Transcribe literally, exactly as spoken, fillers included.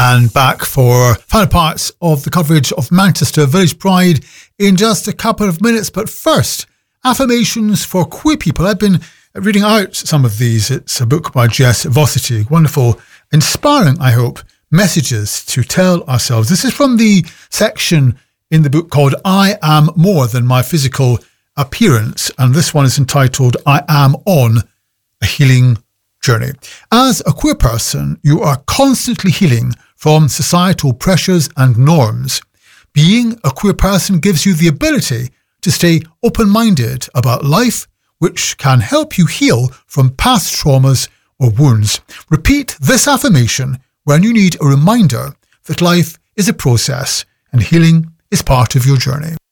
and back for final parts of the coverage of Manchester Village Pride in just a couple of minutes. But first, affirmations for queer people. I've been reading out some of these. It's a book by Jess Vosity. Wonderful, inspiring, I hope, messages to tell ourselves. This is from the section in the book called I Am More Than My Physical Appearance, and this one is entitled I Am On a Healing Journey. As a queer person, you are constantly healing from societal pressures and norms. Being a queer person gives you the ability to stay open-minded about life, which can help you heal from past traumas or wounds. Repeat this affirmation when you need a reminder that life is a process and healing is part of your journey.